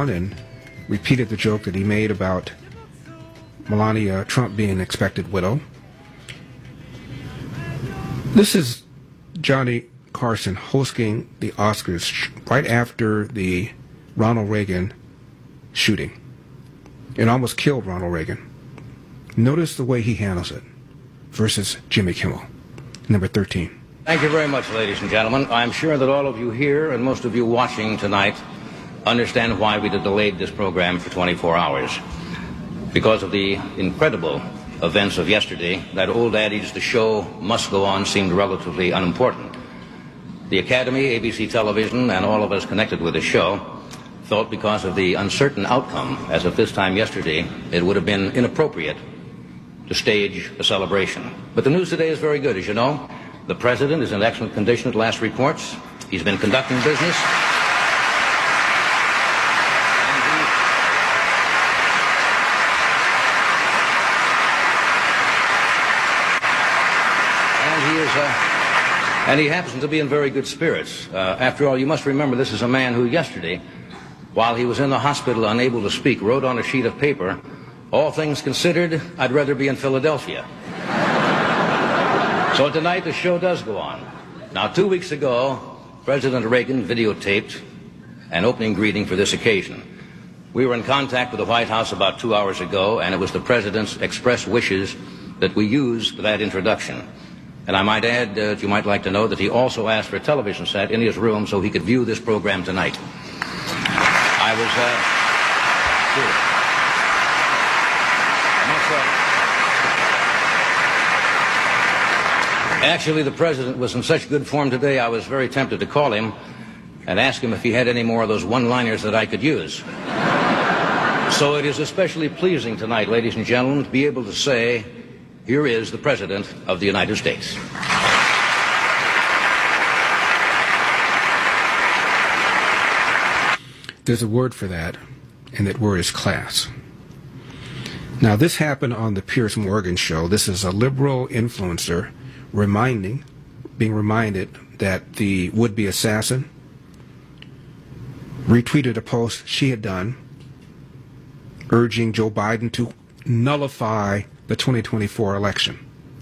on and repeated the joke that he made about Melania Trump being an expected widow. This is Johnny Carson hosting the Oscars right after the Ronald Reagan shooting. It almost killed Ronald Reagan. Notice the way he handles it versus Jimmy Kimmel. Number 13. Thank you very much, ladies and gentlemen. I'm sure that all of you here and most of you watching tonight understand why we delayed this program for 24 hours. Because of the incredible events of yesterday, that old adage, the show must go on, seemed relatively unimportant. The Academy, ABC Television, and all of us connected with the show felt because of the uncertain outcome, as of this time yesterday, it would have been inappropriate to stage a celebration. But the news today is very good, as you know. The President is in excellent condition at last reports. He's been conducting business. And he happens to be in very good spirits. After all, you must remember this is a man who yesterday, while he was in the hospital unable to speak, wrote on a sheet of paper, "All things considered, I'd rather be in Philadelphia." So tonight the show does go on. Now, 2 weeks ago, President Reagan videotaped an opening greeting for this occasion. We were in contact with the White House about 2 hours ago, and it was the President's express wishes that we use for that introduction. And I might add, you might like to know, that he also asked for a television set in his room so he could view this program tonight. Actually, the President was in such good form today, I was very tempted to call him and ask him if he had any more of those one-liners that I could use. So it is especially pleasing tonight, ladies and gentlemen, to be able to say, here is the President of the United States. There's a word for that, and that word is class. Now, this happened on the Piers Morgan show. This is a liberal influencer being reminded that the would-be assassin retweeted a post she had done urging Joe Biden to nullify the 2024 election.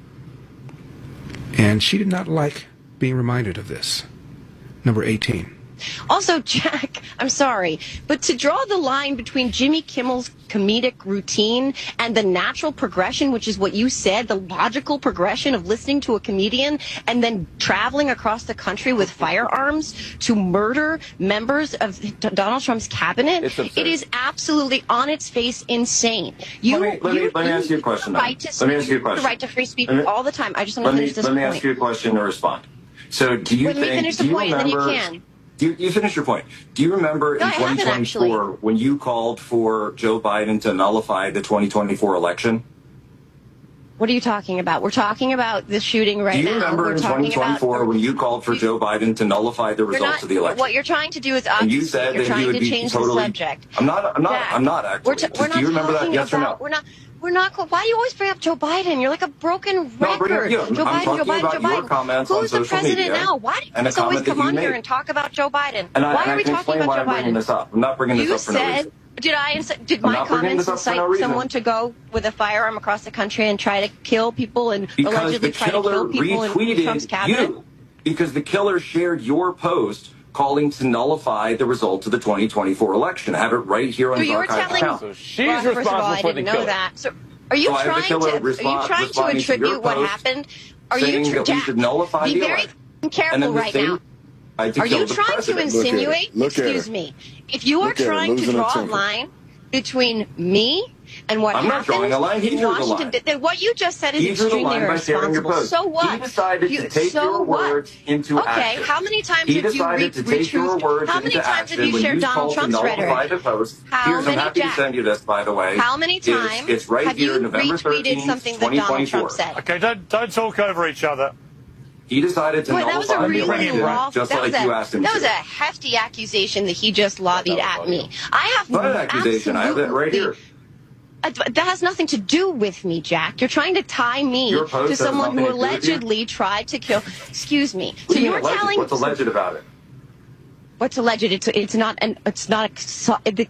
And she did not like being reminded of this. Number 18. Also, Jack, I'm sorry, but to draw the line between Jimmy Kimmel's comedic routine and the natural progression, which is what you said, the logical progression of listening to a comedian and then traveling across the country with firearms to murder members of Donald Trump's cabinet, it is absolutely on its face insane. Let me ask you a question. Let me ask you a question. The right to free speech all the time. I just want to finish this point. Let me ask you a question to respond. So do you Let me finish the point, and then you can. You finish your point. Do you remember in 2024 when you called for Joe Biden to nullify the 2024 election? What are you talking about? We're talking about the shooting right now. Do you remember in 2024 when you called for Joe Biden to nullify the results of the election? What you're trying to do is obfuscate. You said you're that trying he would to be change totally, the subject. I'm not actually. Do you remember that? Yes or no? We're not. Why do you always bring up Joe Biden? You're like a broken record. Joe Biden. Who's the president now? Why do you guys always come on here and talk about Joe Biden? Why are we talking about Joe Biden? I'm not bringing this up for no reason. Did my comments incite someone to go with a firearm across the country and try to kill people and allegedly try to kill people in Trump's cabinet? Because the killer shared your post calling to nullify the results of the 2024 election. I have it right here on his archive account. So she's responsible for the I didn't know that. So are you trying to attribute what happened? Are you be very careful right now. Are you trying to insinuate? Excuse me. If you are trying to draw a line between me and what happened in Washington, then what you just said is extremely irresponsible. So what? He decided to take your words into action. Okay, how many times have you retweeted? How many times have you shared Donald Trump's rhetoric? I'm happy to send you this, by the way. How many times have you retweeted something that Donald Trump said? Okay, don't talk over each other. He decided to nullify the election, just like you asked him to. That was a hefty accusation that he just lobbied at me. I have not an accusation. I have it right here. That has nothing to do with me, Jack. You're trying to tie me to someone who allegedly tried to kill. Excuse me. So you're telling what's alleged about it? What's alleged? It's not.